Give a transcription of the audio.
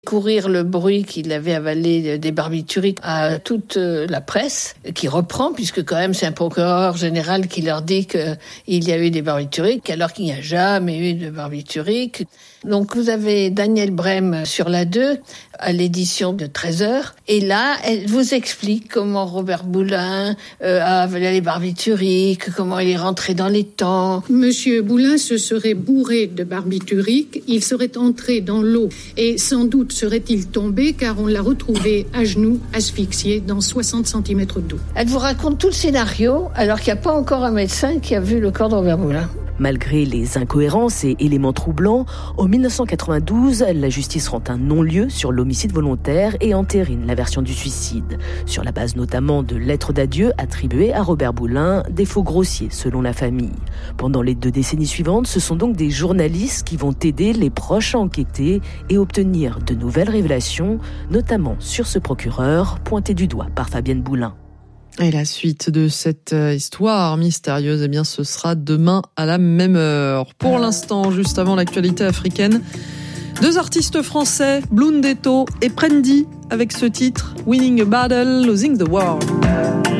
courir le bruit qu'il avait avalé des barbituriques à toute la presse, qui reprend, puisque quand même c'est un procureur général qui leur dit qu'il y a eu des barbituriques, alors qu'il n'y a jamais eu de barbituriques. Donc vous avez Danielle Brême sur la 2, à l'édition de 13h, et là, elle vous explique comment Robert Boulin a avalé les barbituriques, comment il est rentré dans les temps. Monsieur Boulin se serait bourré de barbituriques, il serait entré dans l'eau, et sans doute serait-il tombé, car on l'a retrouvé à genoux, asphyxié, dans 60 cm d'eau. Elle vous raconte tout le scénario, alors qu'il n'y a pas encore un médecin qui a vu le corps de Robert Boulin. Malgré les incohérences et éléments troublants, en 1992, la justice rend un non-lieu sur l'homicide volontaire et entérine la version du suicide, sur la base notamment de lettres d'adieu attribuées à Robert Boulin, défaut grossier selon la famille. Pendant les 2 décennies suivantes, ce sont donc des journalistes qui vont aider les proches à enquêter et obtenir de nouvelles révélations, notamment sur ce procureur pointé du doigt par Fabienne Boulin. Et la suite de cette histoire mystérieuse, eh bien, ce sera demain à la même heure. Pour l'instant, juste avant l'actualité africaine, 2 artistes français, Blundetto et Prendy, avec ce titre, Winning a Battle, Losing the War.